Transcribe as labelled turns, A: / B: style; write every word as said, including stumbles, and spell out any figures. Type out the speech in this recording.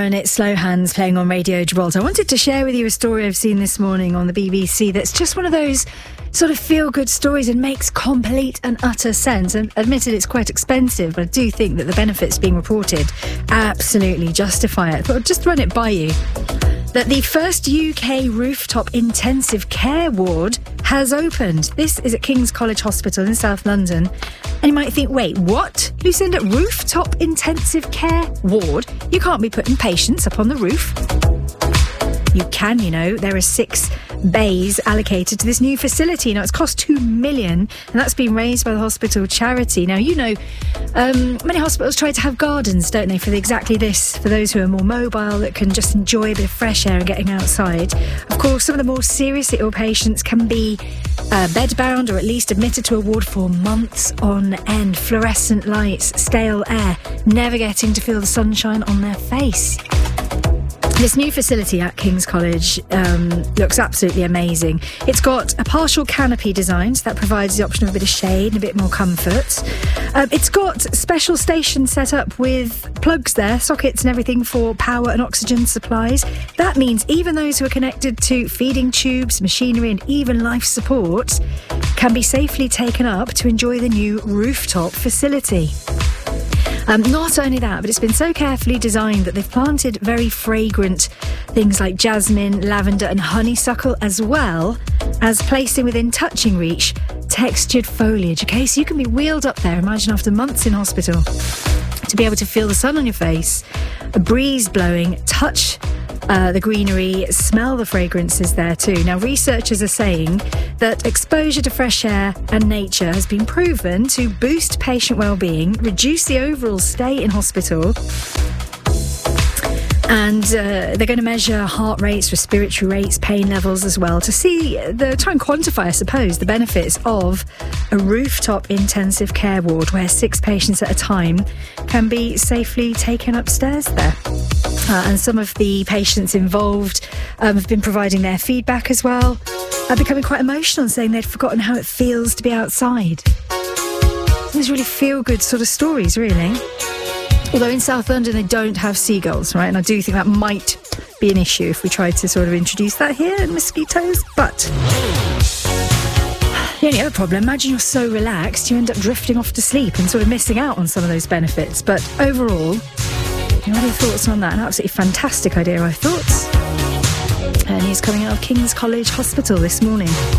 A: Aaron, it's Slow Hands playing on Radio Gibraltar. I wanted to share with you a story I've seen this morning on the B B C that's just one of those sort of feel-good stories and makes complete and utter sense. And admitted it's quite expensive, but I do think that the benefits being reported absolutely justify it. But I'll just run it by you. That the first U K rooftop intensive care ward has opened. This is at King's College Hospital in South London. And you might think, wait, what? Lucinda, rooftop intensive care ward? You can't be putting patients up on the roof. You can, you know. There are six bays allocated to this new facility. Now, it's cost two million pounds, and that's been raised by the hospital charity. Now, you know, um, many hospitals try to have gardens, don't they, for exactly this, for those who are more mobile, that can just enjoy a bit of fresh air and getting outside. Of course, some of the more seriously ill patients can be uh, bedbound or at least admitted to a ward for months on end. Fluorescent lights, stale air, never getting to feel the sunshine on their face. This new facility at King's College um, looks absolutely amazing. It's got a partial canopy design, so that provides the option of a bit of shade and a bit more comfort. Um, it's got special stations set up with plugs there, sockets and everything for power and oxygen supplies. That means even those who are connected to feeding tubes, machinery and even life support can be safely taken up to enjoy the new rooftop facility. Um, not only that, but it's been so carefully designed that they've planted very fragrant things like jasmine, lavender and honeysuckle, as well as placing within touching reach textured foliage. Okay, so you can be wheeled up there, imagine after months in hospital, to be able to feel the sun on your face, a breeze blowing, touch Uh, the greenery, smell the fragrances there too. Now, researchers are saying that exposure to fresh air and nature has been proven to boost patient well-being, reduce the overall stay in hospital, and uh, they're going to measure heart rates, respiratory rates, pain levels as well, to see, the try and quantify, I suppose, the benefits of a rooftop intensive care ward where six patients at a time can be safely taken upstairs there. Uh, and some of the patients involved um, have been providing their feedback as well, uh, becoming quite emotional and saying they'd forgotten how it feels to be outside. These really feel-good sort of stories, really. Although in South London they don't have seagulls, right? And I do think that might be an issue if we tried to sort of introduce that here, and mosquitoes. But the only other problem, imagine you're so relaxed you end up drifting off to sleep and sort of missing out on some of those benefits. But overall, what are your thoughts on that? An absolutely fantastic idea, I thought. Uh, news coming out of King's College Hospital this morning.